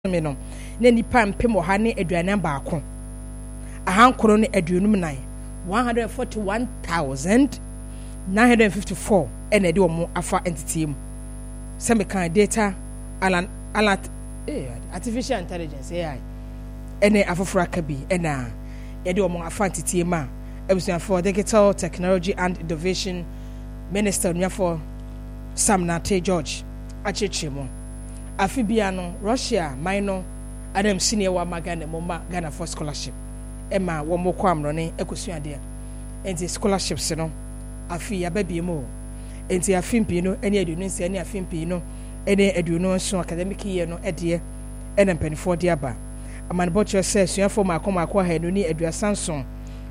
me no na nipa mpem wɔ ha ne aduanan baako ahankoro ne aduonum nan 141,954 ɛna ɛde wɔn afa entity mu sɛ meka data artificial intelligence AI ɛne afoforo aka bi ɛna yɛde wɔn afa entity mu a ebusuafo digital technology and innovation minister nyafo Sam Nate George akyerɛkyerɛ mu afi bia no Russia minor Adam senior wa magana moma Ghana for scholarship ema wo mokɔ amrone ekosuade enti scholarships no afi ababie mu enti afimpi no ene aduonu nsia ene afimpi no ene aduonu nso academic year no ede ene mpanifo de aba amanbɔtɔ sɛ suafo makɔ ha no ni aduasanson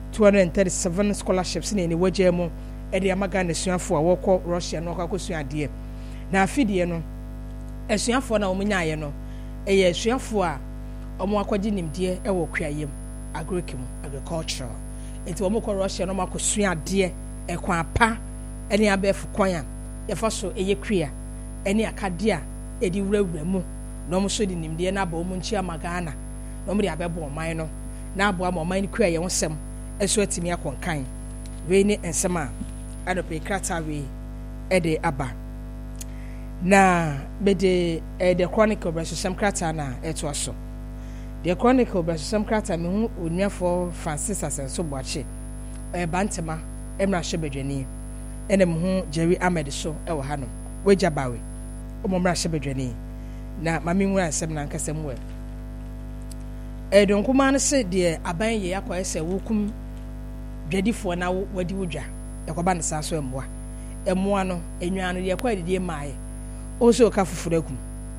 237 scholarships ne wagye mu ede amagana suafo a wɔkɔ Russia no akɔsuade na afidie no esuafo na omunyaye no eye esuafo a omo akɔgye nimdie ɛwɔ kuayem agricultural enti omo kɔ Russia no makosuade ekwan pa ene abɛfo kwan a yɛfa so eye kua ene akade a edi wurawura mu na omo so di nimdie na ba omo nchi amagana na omo de abɛbɔ ɔman no na abo ama ɔman kua yɛ wonsɛm ɛso atimi akɔnkan we ne ensɛm a adope krata we ɛde aba na bede the chronicle brasosam krata na eto aso the chronicle brasosam krata me hu onuafo Francis Asenso Boache bantema emra hyebedwani ene me hu Jerry Ahmed so ewo ha no wagya bawe omomra hyebedwani na mame nwura nsem na nkasem we donkuma no se de aban ye akoye se wokum dwadifo na wadi wodwa yakoba ne sa so emboa no enwa no de yakwa didie maaye also ka fufurakum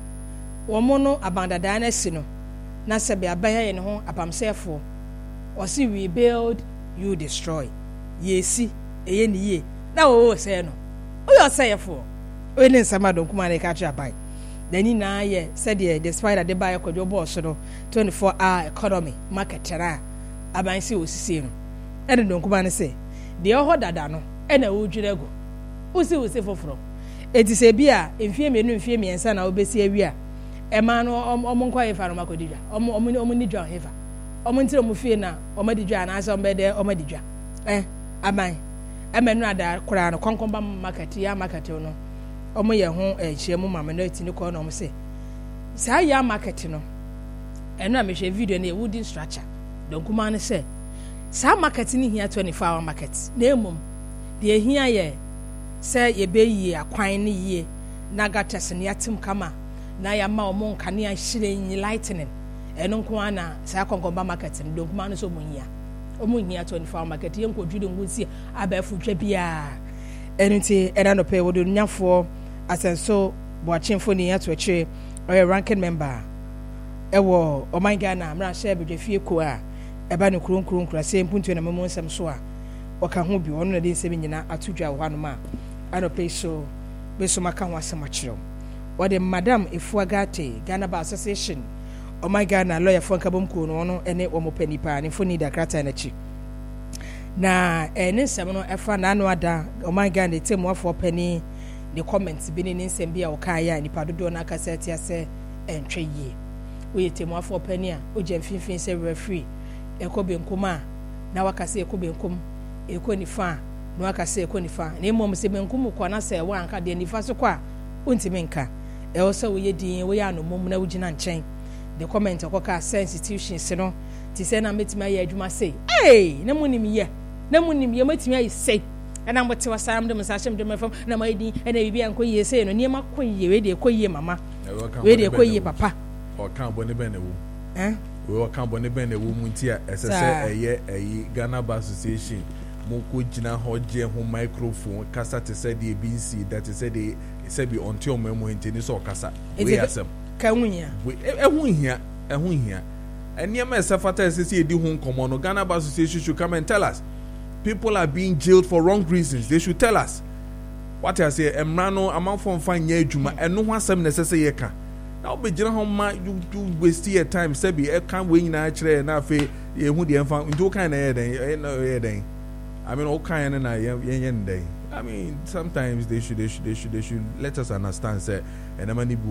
womo no abandada na si no na sebe abaya ne ho apamsefo o si we build you destroy yesi eye ni ye na wo say no o yo say fo o ni nsama don kuma na ka twa bai dani na ye said the spider de bai kwadwo boss no 24-hour economy marketera aban si osisi no e don kuma na say de ho dada no e na wo dwirego o si foforo eti se bia mfie menu mfie miensa na obesi awia ema no omo nkwa yefa no makodidwa omo ni dwa hefa omo ntire mo fie na omo didwa na asa omo de omo didwa aban amenu ada kura no konkomba market ya market no omo ye ho chiemu mama no eti ni ko no omo se sa ya market no eno a mehwe video na wooden structure don kuma ne se sa market ni hia 24-hour market na emom de hia ye se yebeyi akwan ne yie na gates ne yatim kama na ya ma omo nkane ahire nyi lightning eno nko ana sa konkomba market ne don kuma no so munyia omo nyia 24 market ye nkodwude ngunsi abafu twa bia enunti era no pe wodo nyafo Asenso Boachemfo ni ato akire oye ranking member ewo oman Ghana amra sha bedwafie ko a eba ne kronkron krase mpuntu na memo nsem so a waka ho bi ono na de nsem nyina atudwa wo hanu ma anope so beso maka ho asem akire wode Madam Efuagate Ghana Bar Association oman Ghana lawyer fo nkabom ko no no ene wo mopanipa ne fo ni da krata na chi na ene nsem no efa na anu ada oman Ghana temu afo pani the comments bi ne nsem bi a wokaya nipa dodo na akasa tia se entwe yie we temu afo pani a oje mfinfin se referee ekobe nkoma na wakase ekobe nkom ekonifa no akase ekonifa na emom se benkum kwa na se wa anka de nifa so kwa untimi nka e wo se wo yedin wo ya no mom na wugina nchen the comment okoka institutions no ti se na metima ya adwuma sei na munim ye metima yi sei na mbote wasam de msashem de mfam na maidi na bibia nko ye sei no niema koye we de koye mama we de koye papa o kan bo ne ben ewu we kan bo ne ben ewu muntia esese eye Ghana Bar Association moko gina hoje ho microphone kasa te said the BC that is said the said be until memo intini so kasa we asem kawunya ehun hia eniema esafata esese edi ho nkomo no Ghana Bar Association should come and tell us. People are being jailed for wrong reasons. They should tell us. What I say, Emrano, amount from fine ye juma, and no one some necessary yeka. Now be general ma you waste your time, Sebi, can't win naturally enough. You would the infant into kind of day. I mean, all kind of day. I mean, sometimes they should let us understand. Say, and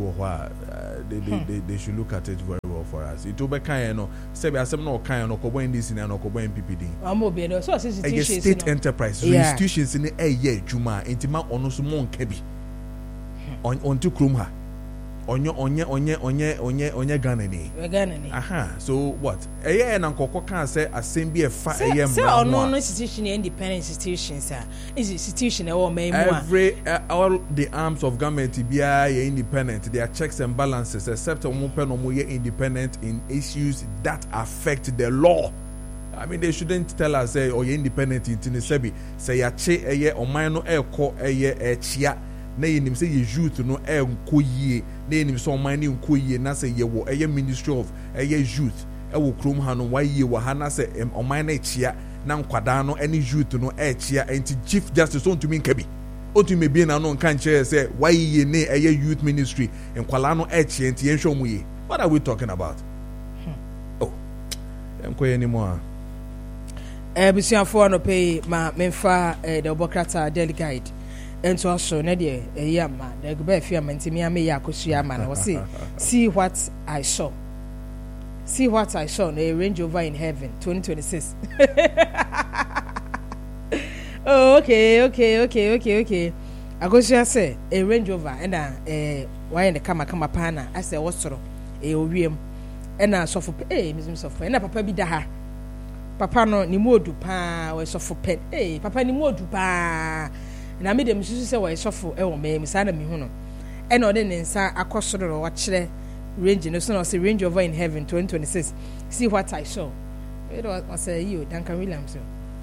they should look at it very well for us. It will be kind of say, I am not kind of in this and PPD. So state enterprise institutions in a year, Juma, intima onosumon kebi on to Krumha. Onye Ganani. Aha. So what? A year and Uncle can say assembly a year. So no institution independent institutions, sir. Is institution all the arms of government be independent. There are checks and balances, except independent in issues that affect the law. I mean, they shouldn't tell us say you're independent in Tinisebi. Say ya che a year or minor air co a year a chia. Nay him say ye youth no nkoyie na him so man ni nkoyie na say ye wo eye ministry of eye youth e wo krom ha no why ye wo ha na say oman na chia na nkwada no any youth no e chia enti chief justice on to me nka bi otumi bi na no nka nche say why ye ne eye youth ministry nkwala no e chia enti yenhwe mu ye. What are we talking about? Oh enkoye ni mo a busuafo no pay ma memfa the Obokrata Daily Guide. And so na de yama the go be fia mantimi ame ya akosua ma na wo say see what I saw na a Range Rover in heaven 2026. Oh okay akosua say a Range Rover and why in the kama pana I say what soro owiem and sofo mism sofo and papa bi da ha papa no ni modu pa we sofo pen papa ni modu pa na me dem susu se wo esofo e wo me sa na me hu no e na ode ne nsa akosoro ro kire range no so no say Range Rover in heaven 2026. See what I saw. It was you Duncan Williams.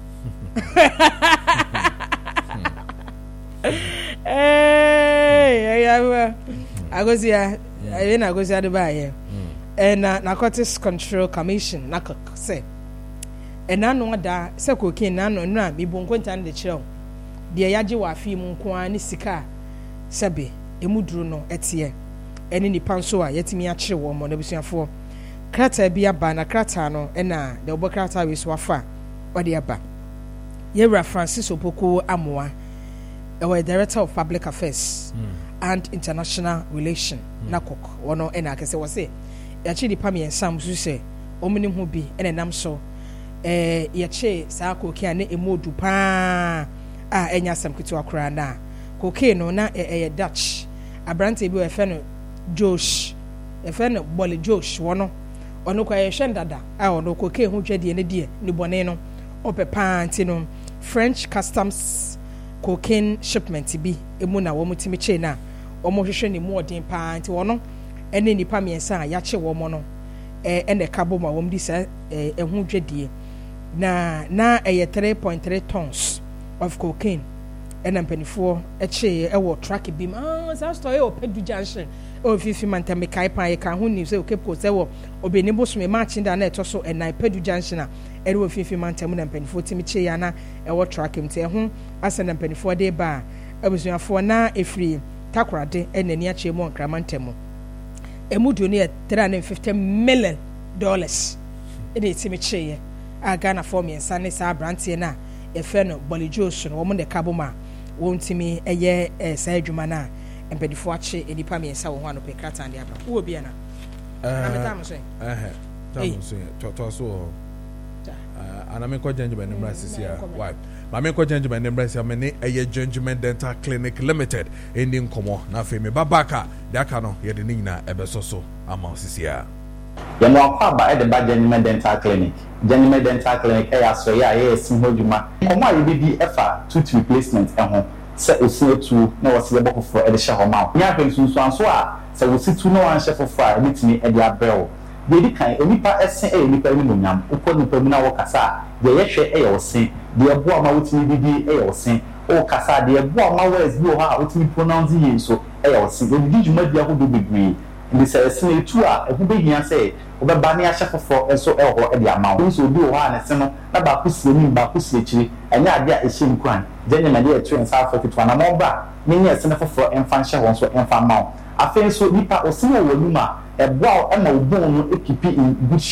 I go see the buy and Narcotics Control Commission na say and na no da say cocaine na no na me bon kwanta na de kire de yaje wa afi mu nko ani sika sebe emuduru no etie eni nipa nso a yetimi a kire wo mo na busuafo krata bi aba na krata no na de Obokrata we so afa ode aba Yewra Francis Opoko Amoa the Director of Public Affairs and International Relations nakok wono na akese wo se ya chi nipa me ensam so se omunim ho bi nam so ye che sa kokia na emodu pa enya sam kitu akura na koke no na Dutch abrante bi we fe no Josh e fe no Bolly Josh wono ono kwa ye hwendada ono koke hu dwade ne die ni bone no opepa anti no French customs cocaine shipment bi emu na wo mutimi che na wo mo hwehwe ni mu odin pa anti wono ene nipa miensa ya che wo mo no ene kabo ma wo mdi sa ehu dwade na 3.3 tons of cocaine ena mpanifo eche ewo track bi ma sa story o Pedu Junction o fifi mantame kai pan ye kan hu ni se o kepo se wo obeni bosume ma chinda na eto so ena Pedu Junction a ere o fifi mantame na mpanifo timi che ya na ewo track mte hu asa na mpanifo de ba abusuafo na efri takrade ena ni ache mu nkramantemu emudu ne $350 million ene timi che ye Ghana for me sane sa brantie na efe no Bolly Josh no wo de kaboma wontimi eye sa adwuma na empedifo ache enipa me nsa wo ho anope krata ande aba wo bia na metam so tamu so to so ana me ko janjuma ne brasisi a why ma me ko janjuma ne brasisi me ne eye Judgment Dental Clinic Limited ending komo na fe me babaka de aka no ye de ni nyina ebeso so ama osisi a ya no akwa at the Judgment Dental Clinic. Judgment Dental Clinic so ya sim hoduma. Komo a yedi efa tooth replacement se osietu na wose beko for e de hye homa. Nya pensunsu anso a se wositu no wan hye fofo a bitini e de abrew. Dedi kan enipa esen enipa ni monyam. Uko nipa mi na wo kasa de ye hwe e yosen. De ebo ama wotini bibi e yosen. O kasa de ebo ama words bi o ha wotini pronounce ye so e yosen. Dedi juma dia ho do bebre. Ndi se sene tu a ebu behia se obeba ne ahye fofo enso eho e de ama wo so bi o ha ne se no na ba kusie ni ba kusie chiri enya ade a ehye nkwan jenye na de etu ensa afekitu na mo ba ne nya se ne fofo emfa hye won so emfa ma afen so nipa osene wo numa eboa e na obon no ekipi in good shape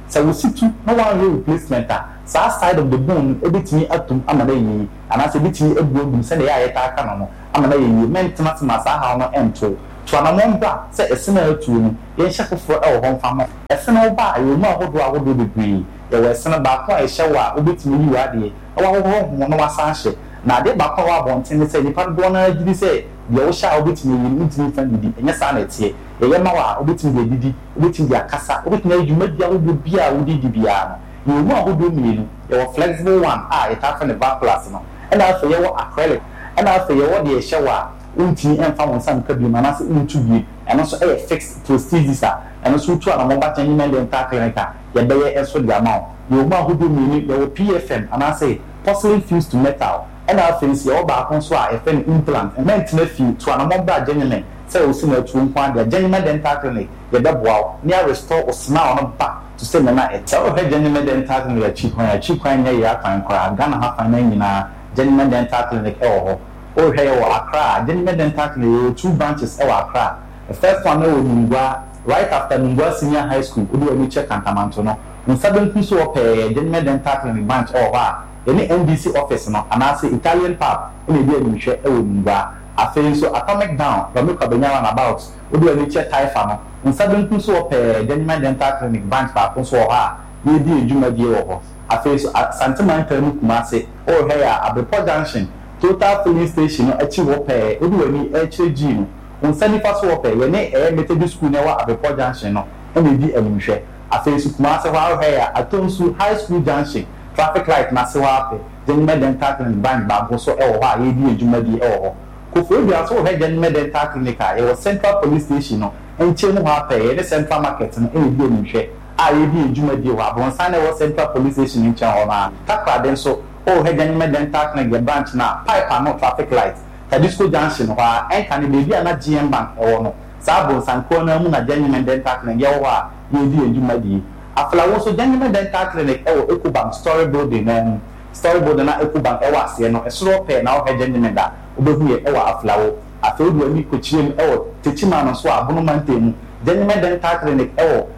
So we see two no one replacement sa side of the bone ebetimi atum amana yi anase ebetimi ebuodum se na ya yeta aka no amana yi maintenance masa ha no ento to anamon ba se esena atu ni ye hye foforo e wo ho mfa mo esena ba ayo ma ahodo bebre ye we esena ba ko a hye wa obetimi yi wa de wa ho no wasa hye na de ba ko wa bonten se nipa do na agidi se de wo sha obetimi yi ntimi fa didi enye sa na tie ye ma wa obetimi de didi obetimi de akasa obetimi adwuma bia wo bia wo didi bia no you know do mean your flexible one it happen the back class no and also your acrylic and also your the shower unti and found some could be manas into be and also a fixed prosthesis and also to a mobile change and tackling your day and so the amount you know who do mean your PFM and I say porcelain fused to metal and I think your back on so a fen implant and meant to you to a mobile genuine so similar to one the genuine dental clinic your double near restore or smile on back to say na e tell her genuine dental clinic cheap when ya kan kwa Ghana ha fan na genuine dental clinic e ho o he wo Accra genuine dental clinic 2 branches e wo Accra the first one e wo Nungwa right after Nungwa Senior High School o do we check Kantamanto no nsaben fi so pe genuine dental clinic branch e ho a any NDC office no and I say Italian pub e be e hwe e wo Nungwa afei so atomic down from Kabanyana about we do any check Taifa no nsaben so pe genuine dental clinic branch pa so ha ye di ejuma die wo afei so Santimantal Kumase o he ya Abepo Junction total filling station no achi wo pe we do any HG no nsani fa so pe ye ne Methodist school ne wa Abepo Junction no e me di enhwe afei so Kumase wa he ya Atonsu High School Junction traffic light na se wa pe genuine dental clinic branch ba so e wo ha ye di ejuma die e wo Kofi bi aso he genuine dental clinic e wo Central Police Station no enche mu ha pe the Central Market no e bi enhwe a ye bi ejuma die wa bon san e wo Central Police Station enche ho na takra den so o he genuine dental clinic branch na pipe no traffic light Tadisco Junction wa en kan be bi na GM Bank e wo no sa bon san ko na mu na genuine dental clinic ye wo a ye bi ejuma die afla wo so genuine dental clinic e wo Ecobank story building na story building na Ecobank e wo ase no e soro pe na o he genuine da obehu ye e wo afla wo afedu ani kochiem e wo techima no so abono mantemu genuine dental clinic e wo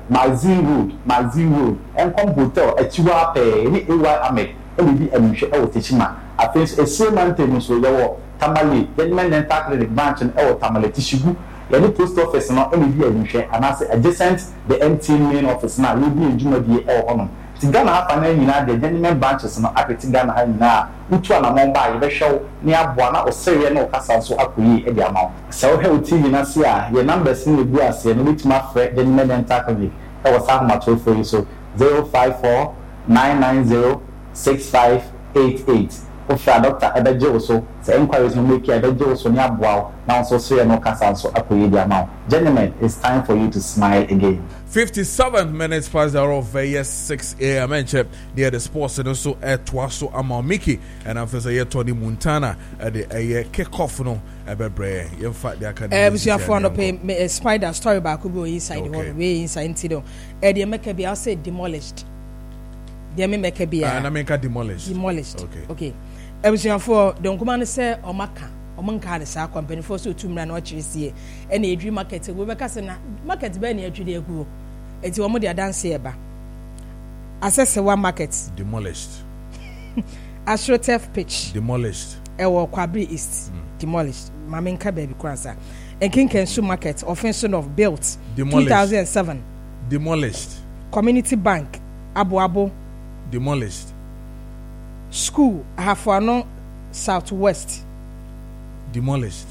Mazin Road enkom hotel achiwa pe ni AY Ahmed e bi amhwe e wo techima afedu ese mantemu so ye wo Tamale genuine dental clinic branch e wo Tamale Tishigu ye ni post office no e bi amhwe anase adjacent the MT main office na we bi ejuma die e wo hono Tigana ha pana nyina de genuine branches no apeti Ghana ha nyina utu anamon ba ye be hwew ne aboa na osere na okasa so akoyi e de amaw se wo he uti nyina se a ye numbers ni bu ase no bitima frɛ genuine dental clinic e wo sa ma to for you so 054 990 6588 ofra doctor ebeje wo so se inquiries no make ebeje wo so ne aboa na so sere na okasa so akoyi de amaw gentlemen it's time for you to smile again 57 minutes past the hour of 6 a.m. and check near the sports and also at Twaso Amal Mickey and I'm for say Tony Montana at the kick off no ebebre in fact the academy we have found a spider story back go inside the one way inside into the they make be say demolished they make be and I make demolished okay we have for don't come and say omaka omanka sa company for so tumra na ochirisie e na edwi market we be kase na market be na edwi egu enti wo mo dia dance e ba assess one market demolished Astrotef pitch demolished e wo Kwabri East demolished mamenka baby kwanza Enkinkensu market offensive of built 2007 demolished Community Bank Abuabo demolished School Hafuano Southwest demolished.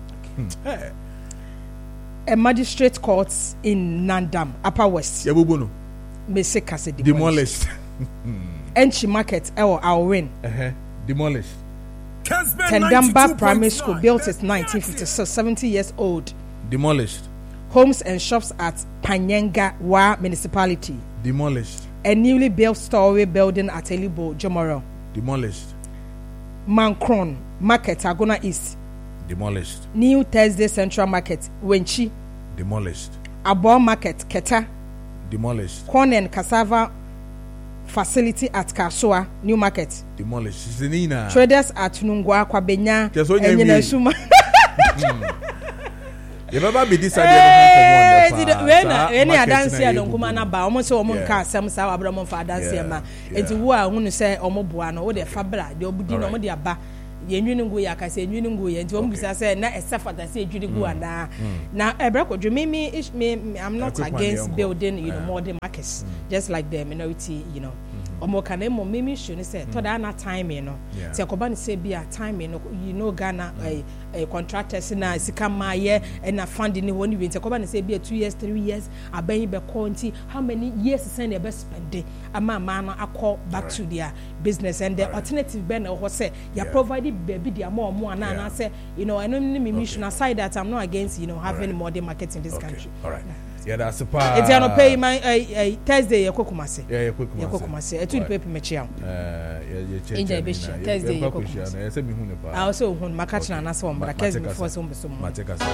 A magistrate courts in Nandam, Upper West. Yabubono. Mesekase demolished. Enchi market, our win. Demolished. Tendamba Primary School built in 1956, 70 years old. Demolished. Homes and shops at Panyenga Wa Municipality. Demolished. A newly built story building at Elibo, Jomoro. Demolished. Mancron Market, Agona East. Demolished. New Thursday Central Market, Wenchi. Demolished. Abo Market, Keta. Demolished. Corn and cassava facility at Kasua, New Market. Demolished. Zinina. Traders at Nungwa, Kwabenya. You never be decided any adansi a don't come na ba almost almost can some saw Abraham for adansi ma enti wo a hunu say omoboa no wo de fabra de obudi no mo de aba yenwini ngo ya ka say yenwini ngo ye enti omo bisa say na esafata say edwini go ana na ebrekodwo me I'm not against building modern markets just like the minority omo kana mo me show ni say to that na time say ko ba ni say bia time Ghana contractors na sika maye na funding ni woni we say ko ba ni say bia 2 years 3 years aban be konti how many years send e be spend ama no akọ back to their business and the alternative be na ho say ya provide baby dia more na say I know me should aside that I'm not against having modern markets in this country. All right. Yeah, that's a part. It's no pay my Thursday Yakokumase. Yeah, Yakokumase. It will pay me chia. Thursday Yakokumase. I say me hunu pa. I also hunu makachina na so mbra kezi before so mbeso mo. Mateka sa.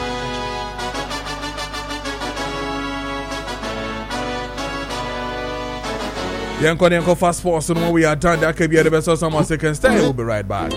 Yanko fast forward so when we are done that could be the best of some seconds. Stay, we'll be right back.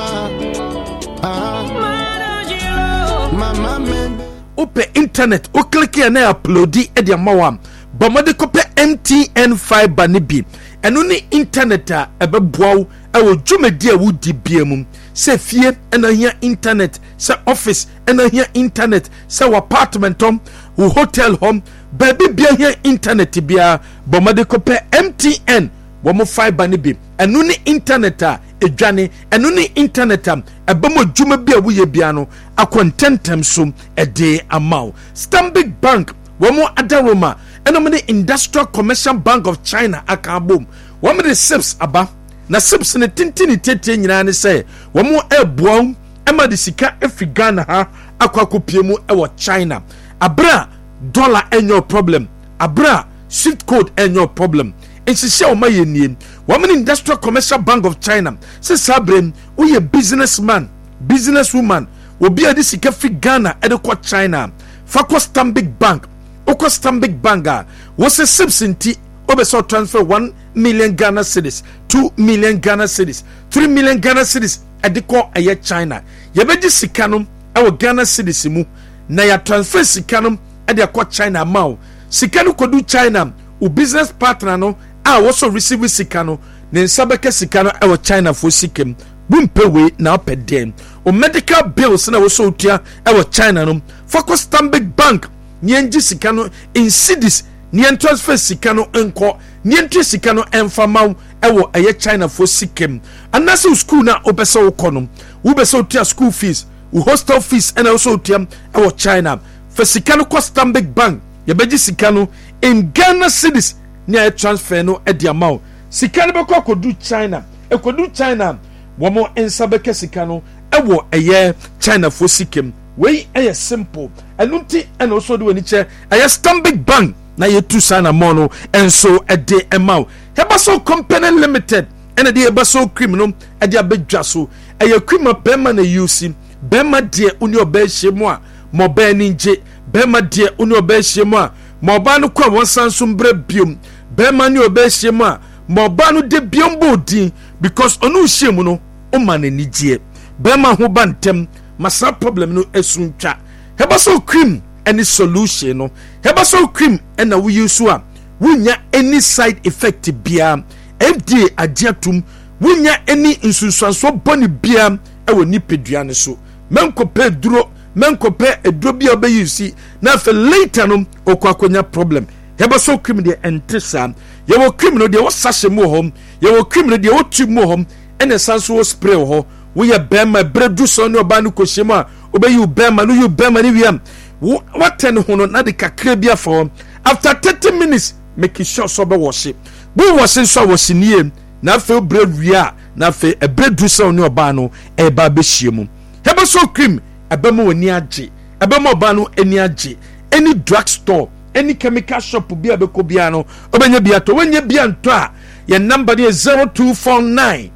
Open internet o click here na upload e de mawam bomode kope MTN fiber ne bi eno ne internet a ebeboawo e wo dwumadi a wudi biamum se fie ena hia internet se office ena hia internet se apartment wo hotel home baby bia hia internet bia bomode kope MTN wo mo fiber ne bi eno ne internet a edwane eno ne internet am ebamo dwuma bia wo ye bia no akontentem so ede amount Stanbic Bank wo mo adaroma eno me Industrial Commercial Bank of China akabom wo me the SIPS aba na SIPS ne tintini tete nyina ne se wo mo ebuon ema de sika Ghana ha akwakopie mu ewo China abra dollar enyo problem abra shift code enyo problem Ensisha o maye nie woman Industrial Commercial Bank of China se sabrem we a businessman businesswoman obi ade sika fi Ghana ede kwa China fakwa Stanbic Bank okwa Stanbic Bank wo se SIPS nti obeso transfer 1 million Ghana cedis 2 million Ghana cedis 3 million Ghana cedis ede kwa eye China yebedi sika no e Ghana cedis mu na ya transfer sika no ede kwa China maw sika no kodu China o business partner no also receive sika no ne nsabeke sika no e China for sikem bumpewe na opedem o medical bills na wo so tua e China no focus Stanbic Bank nyenji sika no in cedis nyen transfer sika no enko nyen sika no enfamaw e China for sikem anase school na obese wo kono wo bese tua school fees wo hostel fees and also tua e China for sika no cost Stanbic Bank yebeji sika no in Ghana cedis near transfer no edi amount sika no beko kodu China ekodu China womo ensabeke sika no ewo eye China for sikem we eye simple enunti and also do aniche eye Stanbic Bank na ye tu sana mono enso ede amount hebaso company limited ene de hebaso cream no ede abedwa so eye cream bema na use bema de uni oba hyemu a mo ba ni nje bema de uni oba hyemu a mo ba no kwa won sanso mbre biom bema ni oba hyemu a mo ba no de biom bodi because onu hyemu no o ma na nijie bema ho bantem masa problem no esuntwa hebaso cream any solution no hebaso cream na we use a wunya any side effect bia FDA agiatum wunya any insunsuanso boni bia ewo ni pedua ne so menkope duro menkope eduro bia obeyusi na fe later no okwakonya problem hebaso cream de entesa yewo cream no de wo sashe mu hom yewo cream no de wo tu mu hom ene sanso wo spray ho wo ye bema bredu so ne oba no kohyem a obeyu bema no yu bema ni wiam what ten hono na de kakra bia for after 30 minutes make sure so be wash bu wash so wash nie na fe bread wia na fe e bredu so ne oba no e ba be hyiemu heba so cream ebema woni age ebema oba no eni age any drug store any chemical shop bia be ko bia no obenya bia to wenya bia nto a your number is 0249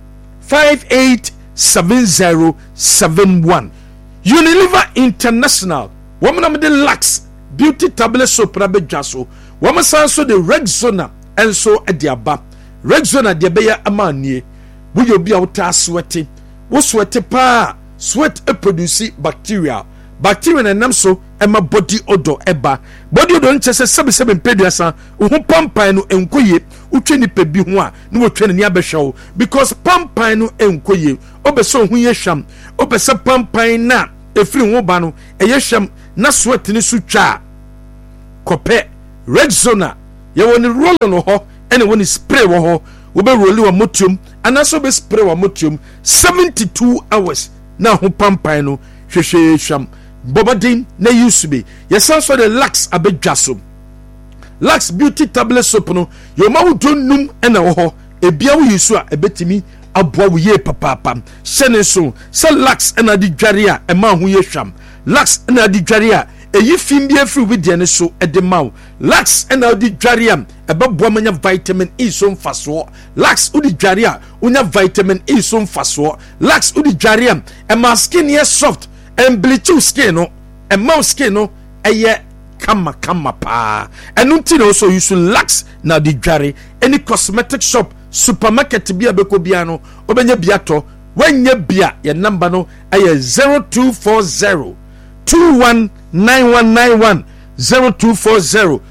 587071 Unilever International woman am the Lux beauty tablet soap na bedwaso woman sanso the Rexona enso ediaba Rexona de beya amanie wo yo bia wo ta sweat wo sweat pa sweat e produce bacteria bacteria na nam so ema body odor eba body odor nche se sebe mpeduasa wo pampan no enkoye utwe nipa bi ho a ne wotwe ne abehwew because pampan no enkoye obeso ho ye hwam obese pampan na efiri ho ba no eye hwam na sweat ni so twa kope red zona ye woni roll no ho ene woni spray wo ho wo be roll wa motium anaso be spray wa motium 72 hours na ho pampan no hwehwe hwam bobadin na yusubi yesan so the Lux abedwaso Lux beauty tablet soap no yo ma wo num ena wo ho ebia wo yisu a ebetimi aboa wo ye papapa hyene so se Lux ena di dware a ema ho ye hwam Lux ena di dware a eyi fim bi afri wi de ne so ede maw Lux ena di dware a ebeboa manya vitamin E so mfaso Lux udi dware a unya vitamin E so mfaso Lux udi dware a ema skin ye soft and bleach skin no and mouse skin no eye kama pa and until also you should Lux na di dware any cosmetic shop supermarket bia beko bia no obenya biato wanya bia your number no aye 0240 219191 0240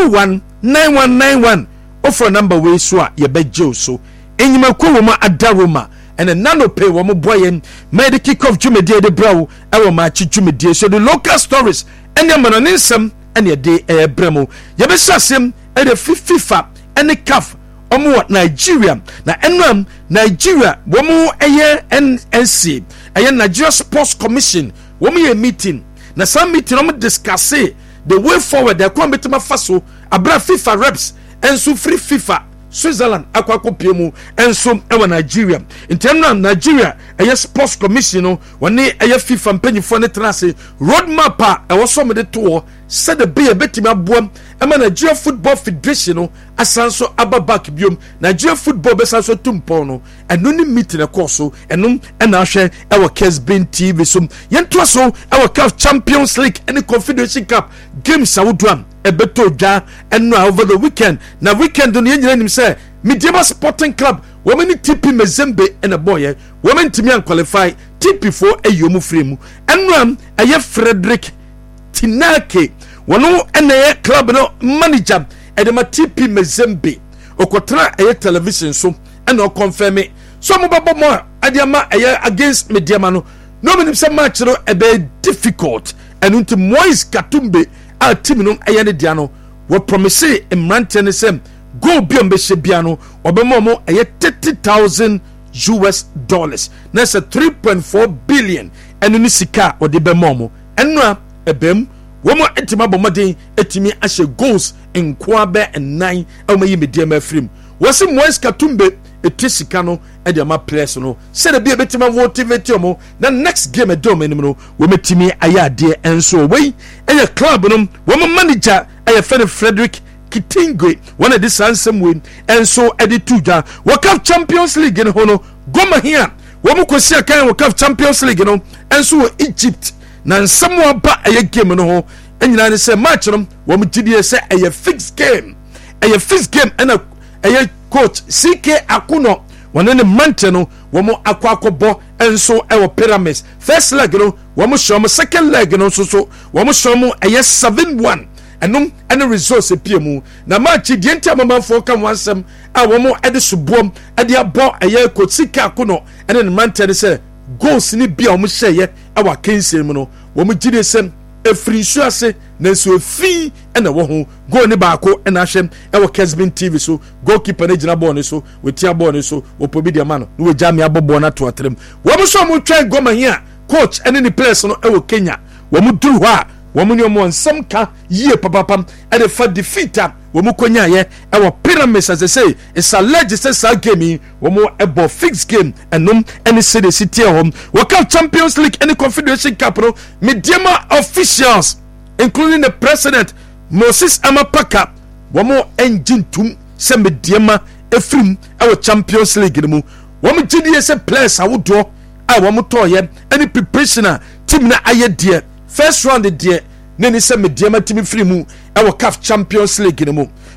219191 offer number we so ye bejo so enyima kwoma adaroma and a nano pay one boy made the kick off Jumedie de Brow, our match Jumedie. So the local stories and your manonism and your day a bremo. Yabesasim and the FIFA and the CAF or Nigeria. Now, and Nigeria, one more a year NNC, a Nigeria Sports Commission, one more meeting. Now, some meeting on discuss the way forward, they're coming to my faso, abra FIFA reps and so free FIFA. Switzerland akwako piemu enso ewa Nigeria internal Nigeria eye sports commission no woni eye FIFA mpanyifo ne trase roadmap a ewo so mede to said the be betimi aboam ema Nigeria Football Federation no asanso ababak biom Nigeria Football besanso tumpon no eno ni meeting e course enum ena hwe ewo Kesbin TV so yento so ewo CAF Champions League and Confederation Cup games awudram ebeto dwa eno over the weekend na weekend no yenyina nim say Mediama Sporting Club women TP Mazembe and a boy women timi qualify TP for eyomu fremu eno eye Frederick Tinake wono ene club no manager edema TP Mazembe okotra eye television so ene o confirm so mo babo mo adiama eye against Mediama no menim say match no ebe difficult enu nti Moise Katumbe a team no eye ne dia no wo promise imrante ne sem go biom be shebiano obemo mo eye $30,000 na say 3.4 billion enu ni sika ode be mo enu ebem womo etima bomoden etimi ahye goals nkwabe enan emayi Mediama afrim wose Moise Katumbe etisika no e de ma press no se de bia betima motivate omo na next game edom enim no wo metimi ayade enso we eye club no wo manager eye Frederick Kitingwe one of this handsome win enso edituja World Cup Champions League no hono goma here wo mo kwesi akan World Cup Champions League no enso Egypt na nsamo ba eye game no ho enyina ne se match no wo mo gidie se eye fixed game ena eye coach CK Akuno one ne mante no wo mo akwakobo enso ewo Pyramids first leg no wo mo show mo second leg no so wo mo show mo eye 7-1 enum ene resource epiemu na match die ntia mamafo ka wansem a wo mo ede subuom ede abo eye coach CK Akuno ene ne mante ne se goals ni bia wo mo hyeye awa kensem no wo mo gidie sem efiri nsu ase na nsu efi ena wo ho goal ni baako ena hwem ewo Kesbin TV so goalkeeper ne gina ball ne so wetia ball ne so opobi dia ma no we jam ya bobo na to atrem wo mo so mo twan goma hia coach ene ni players no ewo Kenya wo mo duru ha wo mo nyomo nsam ka yie papapam e de fa defeater wo mo konya ye ewo Pyramids as they say it's a legislature game wo mo ebo fixed game enum ene city city home World Cup Champions League and Confederation Cup no Mediama officials including the president Moses Amapaka wo mo engine tum se Mediama efrim ewo Champions League no mu wo mo gidie se players awodo a wo mo toye any preparation team na aye de first round de ne se Mediama team free mu ewo CAF Champions League no mu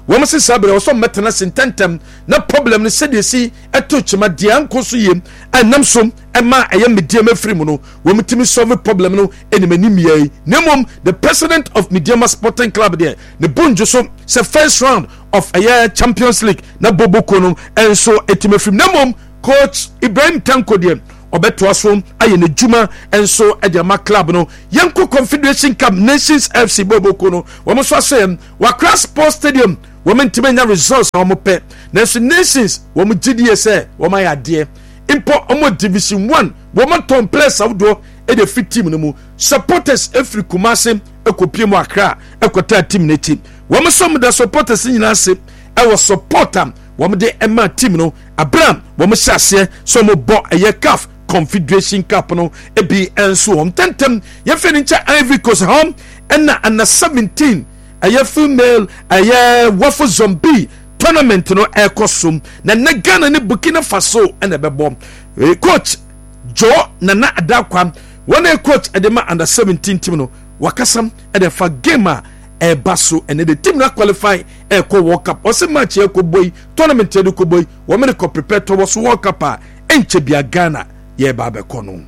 wɔn se sabre wɔso metena sententem na problem ne sɛde si ɛto chima de anko so yem ɛnam so ɛma ɛyɛ medium afiri mu no wɔn timi solve problem no enimani miyai nemom the president of Mediama Sporting Club there ne bonjo so se first round of a Champions League na Boboko no enso etime afiri nemom coach Ibrahim Tanko there obeto aso aye ne djuma enso edema club no yenko Confederation Cup Nations FC Boboko no wɔn so asem Wakra Sports Stadium wɔn ntimenya results na wɔn pɛ na so Nations wɔn gidie sɛ wɔn ayɛ ade impo wɔn Division 1 wɔn ton players awdo e de fit team no mu supporters every Kumase ekopie mu Accra ekota team na team wɔn so mu da supporters nyina se e was supporter wɔn de ema team no Abraham wɔn hyase so mo bɔ eye CAF Confederation Cup no ebi enso wɔn tentem yefe ni ncha Ivory Coast home na under 17 eye female eye Wafo Zombie tournament no ekosum na Ghana ne Burkina Faso na bebo coach Joe Nana Adakwa one coach edema under 17 team no wakasam edefa game a baso and the team na qualify eko World Cup o se match eko boy tournament eko boy wo me ko prepare towards World Cup enche bia Ghana ye ba be kono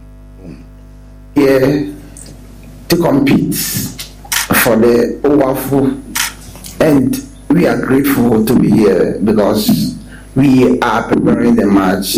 to compete for the OWAFU, and we are grateful to be here because we are preparing the match.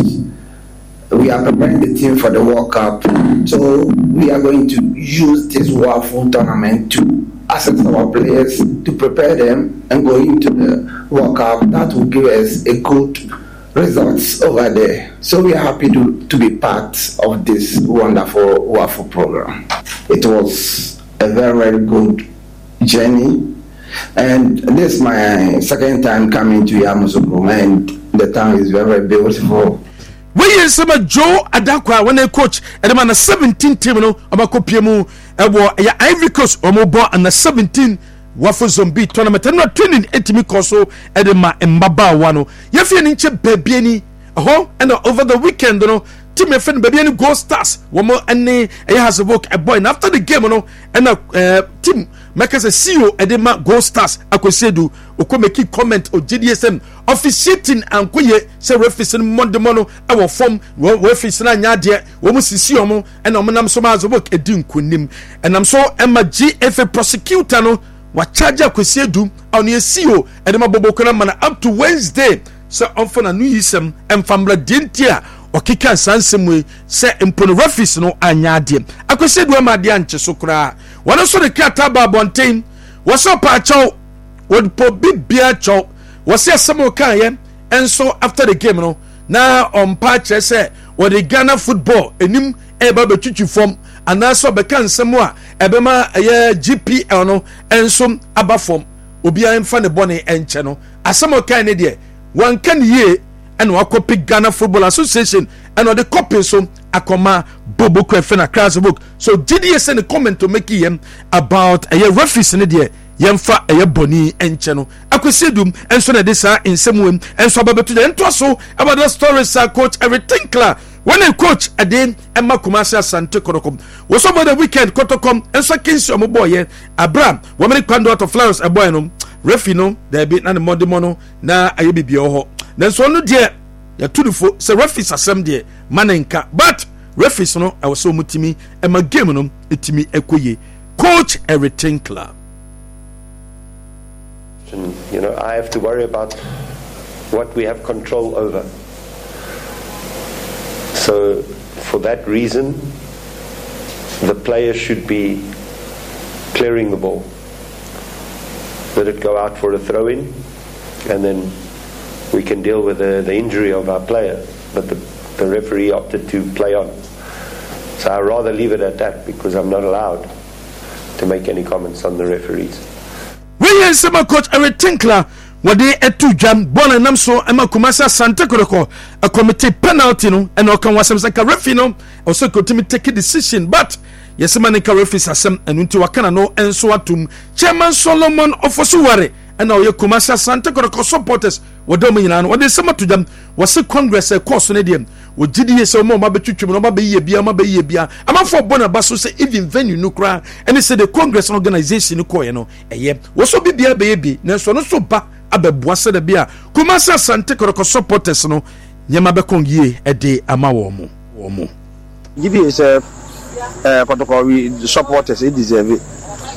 We are preparing the team for the World Cup, so we are going to use this OWAFU tournament to assess our players, to prepare them and go into the World Cup. That will give us a good results over there. So we are happy to be part of this wonderful OWAFU program. It was a very, very good journey, and this is my second time coming to Yamoussoukro, and the town is very, very beautiful. We are Joe Adakwa when a coach and the man a 17 team no abakopie mu ya Ivory Coast omobo and 17 Wafo Zombie tournament and not training etimi koso edema mbaba wano yefie ni nche baby ho and over the weekend no team e fen baby ni Gold Stars womo ene has a book a boy and after the game no and team make us a CEO edema Gold Stars akosedu okomeki comment o GDSM officiating and koye se referee Monday mono e wo form wo referee na nya de wo mu sisi omo and omonam so ma book edi nkonim enam so ema GFA prosecutor no wa charge akosedu on ye CEO edema Boboko na mana up to Wednesday so on na nu yisem emfamra dentia okika sansemwe se empono referees no anya de akosedu ma de anche so kra wona so de kata ba bonten wo so pa chaw wo po bibia chaw wo se asemo kan ye enso after the game no na on pa che se wo de Ghana football enim e ba betwitwi fom anaso be kan semo a ebema ye GPL no enso aba fom obi an fa ne bone enche no asemo kan ne de wan kan ye and wakopi Ghana Football Association and the copy so akoma Boboko efena class book so GDS send a comment to make him about a referees in the yemfa a boni enche no akosedum enso na this in some way enso ababetu the ento so about the stories coach everything clear when a coach again Emma Kumasi Asante Kotokom was over the weekend Kotokom enso kinsi omo boy Abraham woman kwando out of flowers a boy no referee no there be na the Monday mono na ayebibi oho then so no dear ya tudufo se referees asem dear manenka but referees no I was so mutimi e ma game no etimi ekoye coach everything club. You know, I have to worry about what we have control over. So for that reason the player should be clearing the ball, let it go out for a throw-in, and then we can deal with the injury of our player, but the referee opted to play on. So I'd rather leave it at that because I'm not allowed to make any comments on the referees. We are some coach Eric Tinkler what they etu jam bona nam so Emma Kumasi Asante Kotoko a committee penalty no and okan wasem saka referee no also could take a decision but yes man ka referee asem and unti wakana no enso atum Chairman Solomon Ofosuware and now your Kumasi Asante Kotoko supporters wadom nyina no wode sema to jam was congress course no dem wo gidie se mo ma betwitwum no ma be ye bia amafo bona baso se even venue no kra and say the congress organization ko ye no eye wo so bibia be ye bi na so no so ba abɛboa sɛ da bi a Kumasi Asante Kotoko supporters no nyama bɛkɔ yie ɛde ama wɔn mo. Give you say Kotoko supporters they deserve it.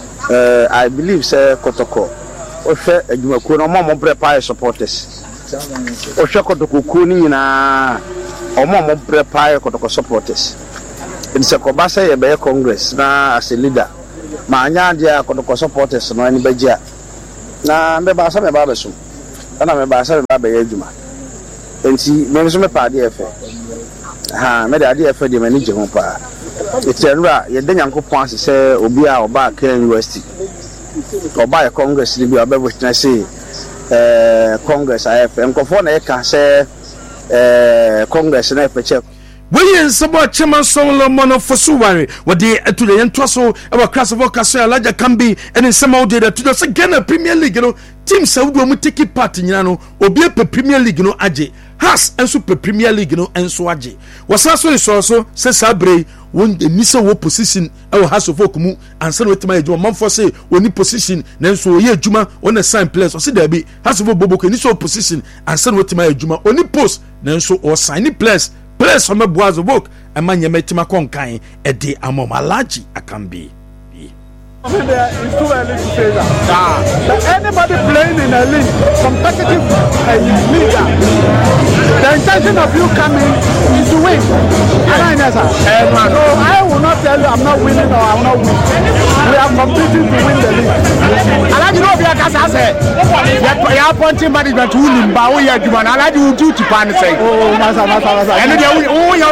I believe say Kotoko ohwe adwumakuo no mo prepare supporters. Ohwe Kotoko kuo ni nyina mo prepare Kotoko supporters. It's a Kobasa ye Congress na as a leader. Ma anya dia Kotoko supporters no ani bagya. Na me ba sa me ba beso. Na me ba sa me ba be adwuma. Enti me so me pa de efe. Me da de efe de mani je ho pa. Etenra ye de Nyankopon ase se obi a oba Kenya University. Oba ye Congress ni bi obebo tena se Congress AF. Enkofo na ye ka se Congress na efe check. Wey nsabo Chairman Solomon Fosuware wodi atude yento so e wa class of Okaso Alaja Kambi ene nsema wodi da tudo se Ghana Premier League no team Saudi mu take part nyina no obi pe Premier League no age has enso pe Premier League no enso age wasaso so se sabre won de nisa wo position e wa House of Okumu ansa no wetima ejuma manfo se woni position na enso oye ejuma on sign players o se da bi House of Boboko nisa position ansa no wetima ejuma oni post na enso o sign players place from a boaz work and man metima konkan e de amom Alaji Akambi. It's too early to say that. But anybody playing in a league, competitive league, the intention of you coming is to win. So I will not tell you I'm not winning or I'm not winning. We are competing to win the league. I like to know if you are say you are punching management to win, but we are doing. I like you do to pan say. Oh, masa. And then you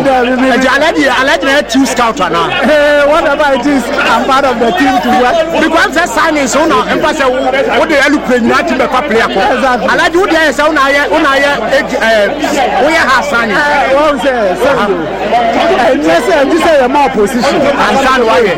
I like to choose scout now. Hey, whatever it is, I'm part of the team to work. Because the signing so now, emphasis what they are looking at to the player. I like you there so now we are signing. What say? This is a more position. And stand why?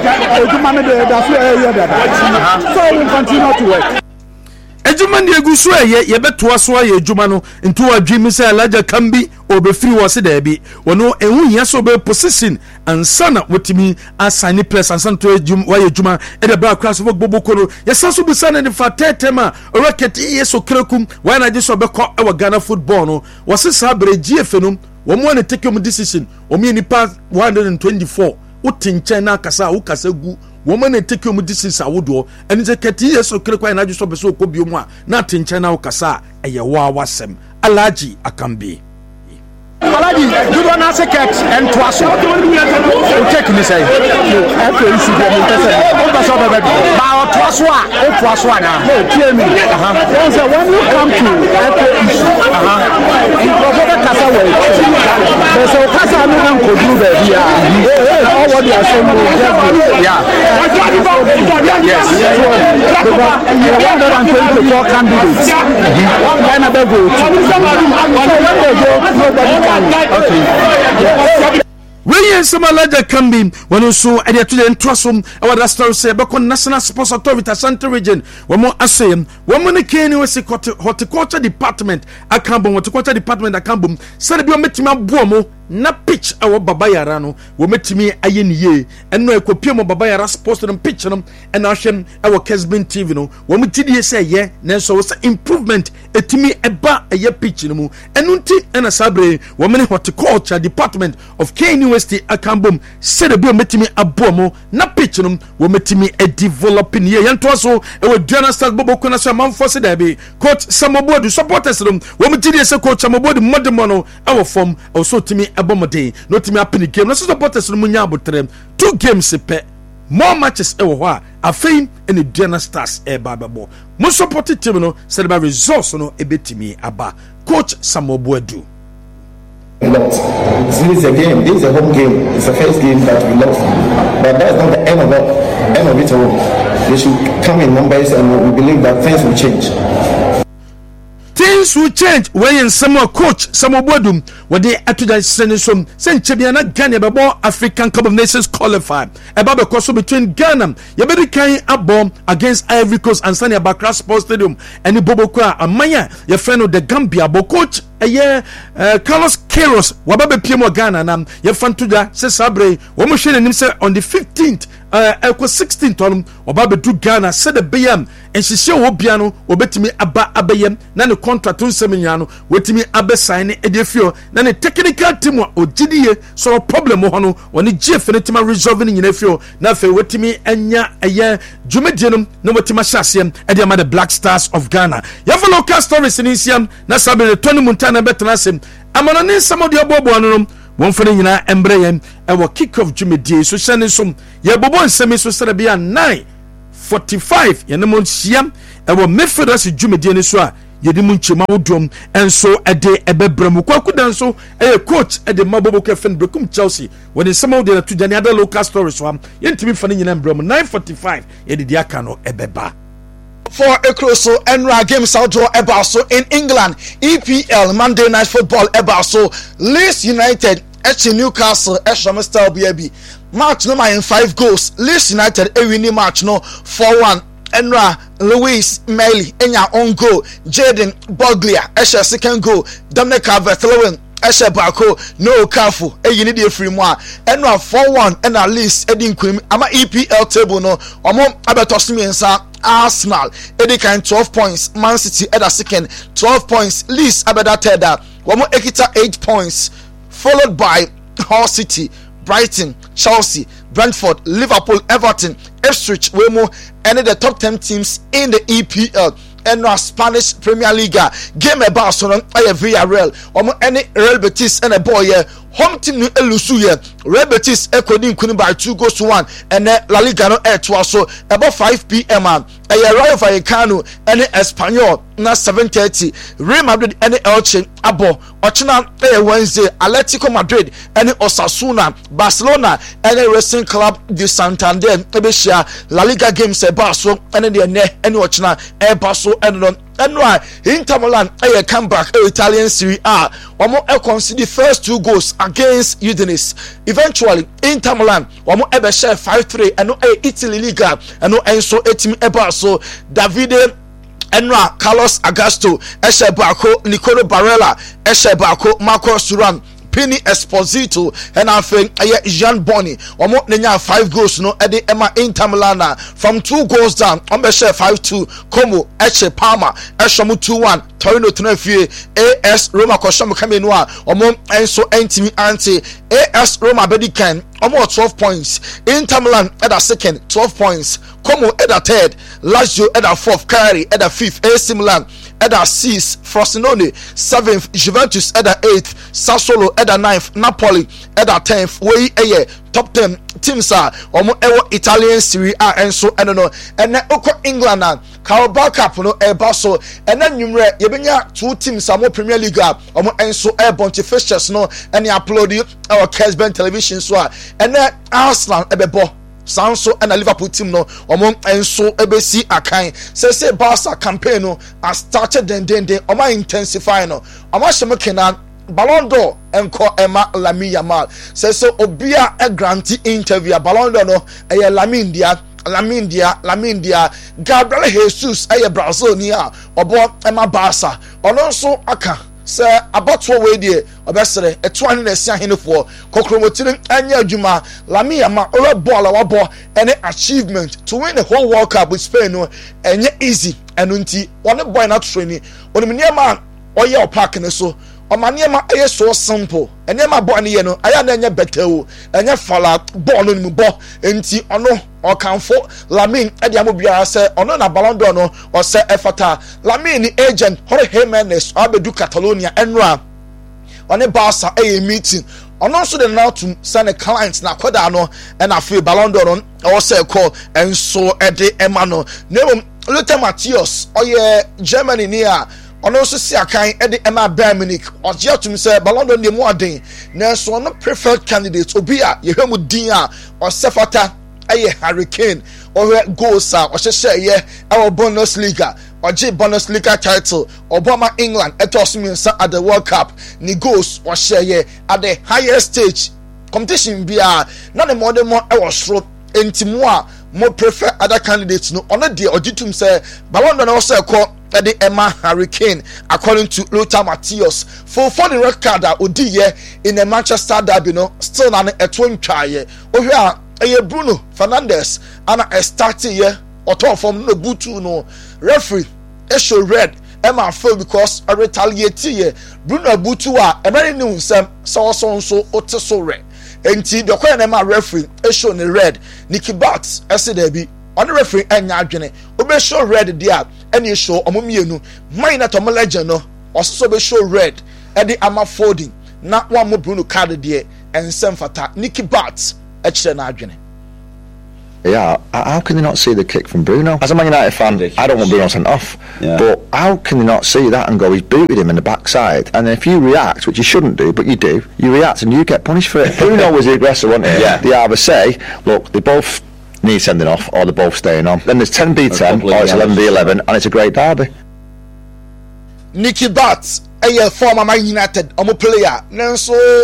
So we continue to work. Ejuma ndi egusu ye beto so ye ejuma no nto adwimi se Alaja Kambi obefiri wo se da bi wono ehu hia so be position ansana wotimi assign press ansana to ejuma wa ejuma e da bra class of Boboko no yesaso busana ne fatetema rocket yeso krekum wa na je so be ko e wa Ghana football no wo se sabre GF no wo mo na take decision wo me ni pass 124 utinche na kasa wo kasa gu woman and take you this awodo and it's a kati so krekwa na just so ko bi mu a na tinche na ukasa eye wa wasem Alaji Akambi. Alaji, you don't answer cats and twasso. Check me say. Okay, you should be when you come to in Professor Cassaway, there's a Casa no could do that here. All what you are saying, yeah. Yes. 124 candidates. One kind of vote. Wey nsema Alaja Kambi wono so ade to the ntrosom e wada story say be kon National Sports Authority Ashanti Region womo asem womo ne Kenya West Horticulture Department akambom Horticulture Department akambom sare bi o metima bomo na pitch awo babayara no wo metimi aye niye eno ekopie mo babayara sports no pitch no ena hwem awo Kesbin TV no wo metidie say ye nenso wo improvement etimi eba aye pitch no mu enu nti ena sabre wo mene Horticulture Department of Kenya University akambom sare bi o metimi abomo na pitch no wo metimi developing ye yanto so ewo Duana Stars Boboko na so manfo se da be coach Samobodu supporters no wo metidie say coach Samobodu modemono awo form also timi abomode no timi apini game no so supporters no munya abotrem 2 games pe more matches e wo ho a afeim ene Duana Stars e ba bebo mo support team no celebrate results no ebetimi aba coach Samobodu. This is a game. This is a home game. It's the first game that we lost, but that's not the end of it all. They should come in numbers, and we believe that things will change. Things will change when some coach Samobodu where they atuda senesom sen chebiana Ghana bebo African Cup of Nations qualify eba be koso between Ghana yebedi kan abom against Ivory Coast and Sani Abakra Sports Stadium and Boboko amanya your friend of the Gambia bo coach Carlos Queiroz wababe piemo Ghana nam ye fantuda se sabre wo mo hwe nim se on the 15th ɛkɔ 16 tɔnom ɔba bɛdu Ghana sɛde bɛyam nhyehyɛ wɔ bia no wɔbɛtumi aba abɛyam na ne contract nsɛm nyinaa no wɔtumi abɛsign ne ɛde afio na ne technical team a ɔgyidie sɔrɔ problem hɔ no wɔne GF ne tima resolve ne nyinaa afio na afei wɔtumi anya ɛyɛ dwumadie no na wɔtumi ahyɛ aseɛ ɛde ama the Black Stars of Ghana yɛfa local stories ne nsiam na sabe ne Tony Montana bɛtena asɛm amano ne nsɛm de ɔbɔbɔ no wɔn fɛnɛ nyinaa ɛmbrɛ yɛn ɛwɔ kick off dwumadie so hyɛ ne nsom yɛbɔbɔ nsɛm so sɛde bia 9:45 yɛne mo nhyia ɛwɔ midfield dwumadie ne so a yɛde mu nkyɛma wodom ɛnso ɛde ɛbɛbrɛ mu kwakuda nso ɛyɛ coach ɛde mabobo kɛfɛn Brekum Chelsea wɔde nsɛm wɔde na to gya ne other local stories so am yɛntumi fa ne nyinaa mbrɛ mu 9:45 yɛde di aka no ɛbɛba for a close Enra games outdoor Ebaso in England EPL Monday Night Football Ebaso Leeds United H Newcastle Esham style BB match no in 5 goals Leeds United a winning match no 4-1 Enra Louis Melly enya on goal Jaden Boglia Esha second goal Dominic Calvert-Lewin Esha Bako no Kafu eyini de free mo Enra 4-1 and at least edin kwim ama EPL table no omo abetosimi nsa Arsenal Edikan 12 points Man City at a second 12 points Leeds abeda third womo ekita 8 points followed by Hull City Brighton Chelsea Brentford Liverpool Everton Ipswich Wemo and the top 10 teams in the EPL and our Spanish Premier League game about so Villarreal any Real Betis and a boy home team no elusu Real Betis ekodin kunu by 2-1 and La Liga no to so about 5 p.m. Rayo Vallecano and Espanyol na 7:30 Real Madrid and Elche abo ochina Wednesday Atletico Madrid and Osasuna Barcelona and Racing Club de Santander ebeshia La Liga games about so and the ne and ochina Baso and Inter Milan a comeback Italian Serie A omo consider first 2 goals against Udinese eventually Inter Milan omo ebe share 5-3 and Italy Liga and enso etimi eba so Davide Enra Carlos Augusto Eshe Bako Nicolo Barella Eshe Bako Marco Thuram Pini Esposito and I think Jean Boni omo nenya 5 goals no ede Emma Inter Milan from 2 goals down on be share 5-2 Como Eche Palma Eshomu 2-1 Torino Tenefie AS Roma Koshomu Kamenua omo enso entimi anti AS Roma Bedikan omo 12 points Inter Milan at a second 12 points Como at a third Lazio at a fourth Cagliari at a fifth AC Milan at a 6th Frosinone 7th Juventus at a 8th Sassuolo at a 9th Napoli at a 10th way a top 10 teams are omo ewo Italian Serie A and so and no and oko England and Carabao Cup no Baso and then numere yebenya 2 teams are more Premier League omo enso a bunch of fixtures no and upload our Kesben television so and then Arsenal ebebo Sanso and a Liverpool team no omo enso ebesi akan say Barca campaign no has started then omo intensify no omo shemekena Ballon d'Or enko Emma Lamine Yamal say so obia a grant interview Ballon d'Or no eye Lamine dia Gabriel Jesus eye Brazil ni a obo Emma Barca ono so aka say about we dey obesere etuane na sia henefo kokromotiri anya adwuma Lamine Yamal ora ball awabo any achievement to win the whole World Cup with Spain no enye easy enunti one boy na training onimnia man oye opak ne so Omaniema aye so simple enema ball ne ye no aya na enye better o enye fala ball no mu bo enti ono okanfo Lamine e dia mo biara se ono na Ballon d'Or no o se efata Lamine agent Jorge Jimenez abedu Catalonia enra one Barca aye meeting ono so de now to send a client na kwada no and afi Ballon d'Or no o se call enso e de emano nemo Lothar Matthäus oye Germany ni a ono so si akan e de Emma Bayern Munich oje atum say Ballon d'Or ne mu aden na so no preferred candidate obi a ye hwemu din a osefata aye Harry Kane or goals a ohye ye our Bundesliga oje Bundesliga title Obama England etosumi nsa at the World Cup ni goals ohye ye at the highest stage competition bia na the more e was sro entimu a mo prefer other candidates no ono de ojitum say Ballon d'Or no say call the Emma Harry Kane according to Lothar Matthäus for the red card odi ye in the Manchester derby no still na etwo ntwaye ohwe a Bruno Fernandes ana starting here or top from no butu no referee show red Emma feel because a retaliate here Bruno butu a very new so so red enti the kwa Emma referee show the red Nicky Butt there be on the referee enya adwene obe show red there and you show omomienu mine na to legend no also be show red e ama folding na one more Bruno card there and sem fata Nicky Butt yeah, how can they not see the kick from Bruno? As a Man United fan, I don't want Bruno sent off. Yeah. But how can they not see that and go, he's booted him in the backside? And if you react, which you shouldn't do, but you do, you react and you get punished for it. Bruno was the aggressor, wasn't he? Yeah. They either say, look, they both need sending off or they're both staying on. Then there's 10v10 or it's 11v11 and it's a great derby. Nicky Butt, a former Man United player, so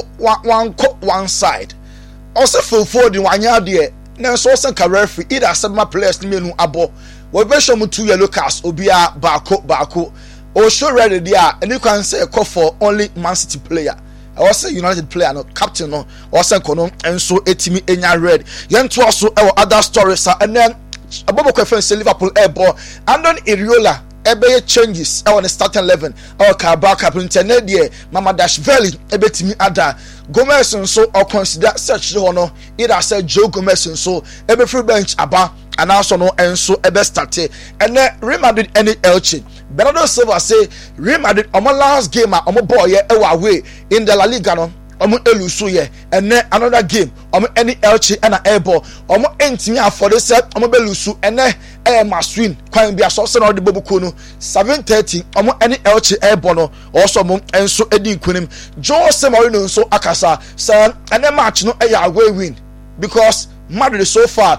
one side. Also full forward in 1 year there. Now so some referee either some players ni menu abo. We be show mu 2 yellow cards obia baako. O show ready there and you can say a call for only Man City player. I was say United player no captain no or say kono and so etimi enya red. Yen to also other stories and then Abobo Kwefen say Liverpool airball and on Iriola ebe changes on the starting 11 our Carabao Cup internet there Mamadashvili ebe timi ada Gomez so or consider such hono either say Joe Gomez so ebe free bench aba and also no and so ebe start and then Real Madrid any Elche Bernardo Silva say Real Madrid on my last game on boy yeah away in the La Liga no omo elusu ye and then another game omo any Elche and airball omo entimi afode set omo belusu and then maswin kwan bia so se na ode bobuko no 7:30 omo any Elche airball no also mo enso edi nkunim Jose Mourinho so akasa say and then match no away win because Madrid so far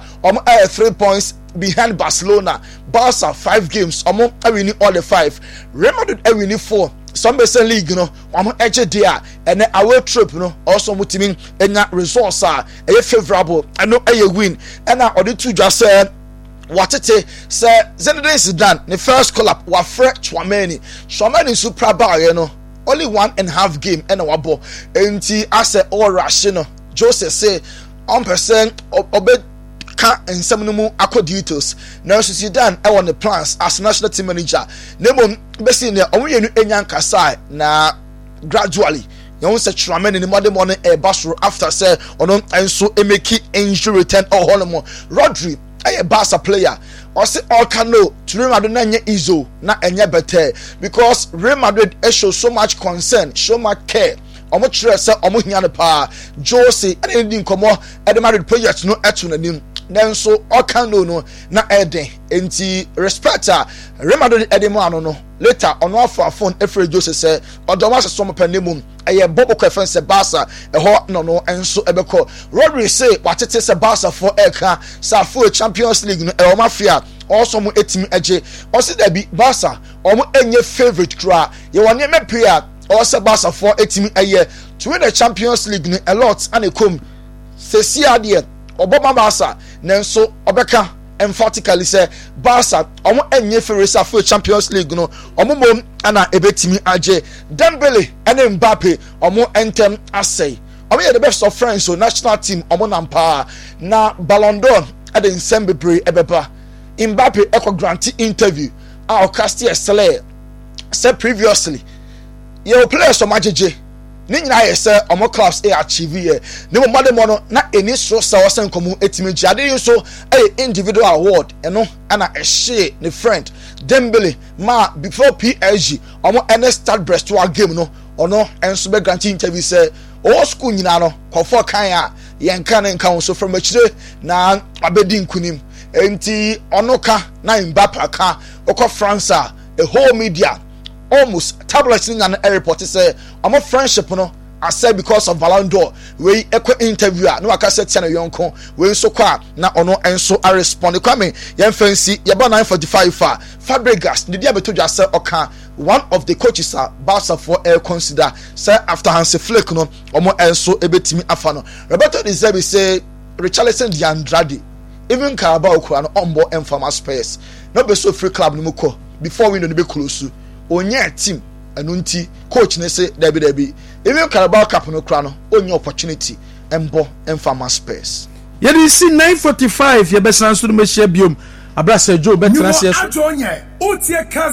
3 points behind Barcelona. Barca 5 games winning all the 5. Real Madrid winning 4. Some Besen League edge there and then away trip also mutimin enya results are favorable and no win and now the two just said what it say Zinedine Zidane the first collab wa Fred Chouameni super bar only 1.5 game and our ball enti as all rational Jose say 1% obey and some no akọ details now Zidane I want the plans as national team manager nemo besi ne omoyenu enyan kasai na gradually you want say Chouameni in the morning basro after say ono enso emeki injury return or holmo Rodri a Barca player or say all can know to Real Madrid na izo na enye better because Real Madrid show so much concern so much care omo chere say omo hia pa Jose and ending komo e Madrid players no etu nanim then so all can no na eden enti respect Real Madrid edemo ano no later on our phone every Jose say odomas some penimum eye Bobo Kwefen say Barca ho no enso ebeko Rodri say watete say Barca for eka sa for Champions League no e o mafia also mo etimi eje o say there be Barca o mo enye favorite kra ye won me player also Barca for etimi eye to win the Champions League no a lot and e come say see ade Obama Barca nenso obeka emphatically say Barca omo enye ferisa for Champions League no omo mom ana ebetimi age Dembele and Mbappe omo entem asay omo ye the best of friends so national team omo nampa na Ballon d'Or at the Nsembere ebeba Mbappe eco grant interview our Castilla Sele said previously your players so majeje ni nyina ye say omo clubs achieve here ne mo made mo no na eni so sa wasen komu etimi jade so individual award eno ana ehye ne friend Dembele ma before PSG omo ene start breast to game no ono enso be grant interview say all school nyina no kofo kan a yen kan nkan so from achire na abedi nkunim enti ono ka na Mbappe ka okọ France a whole media almost tablets in an airport say I'm a friendship no I said because of Ballon d'Or we equal interviewer no aka say tiana yonko we so kwa na ono enso a respond kwame yen fancy yeba 945 Fabregas the dia beto just say oka one of the coaches are Barca for air consider say after Hansi Flick no omo enso ebetimi afa no Roberto De Zerbi say Richarlison de Andrade even Carabao kwa no ombo enfama space no be so free club no ko before we no be close onye team anunti coach ne say dabi even Carabao Cup no kra no onye opportunity embo enfama space yɛde si 9:45 yɛbɛsan so no mɛhyia biom abrasa Joe bɛtena se so